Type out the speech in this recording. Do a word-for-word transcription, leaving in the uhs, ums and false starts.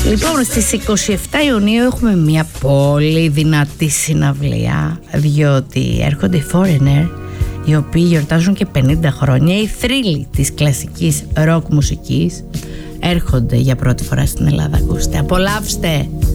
Λοιπόν, στις είκοσι επτά Ιουνίου έχουμε μια πολύ δυνατή συναυλία, διότι έρχονται οι Foreigner, οι οποίοι γιορτάζουν και πενήντα χρόνια. Οι θρύλοι της κλασικής ροκ μουσικής έρχονται για πρώτη φορά στην Ελλάδα. Ακούστε, απολαύστε!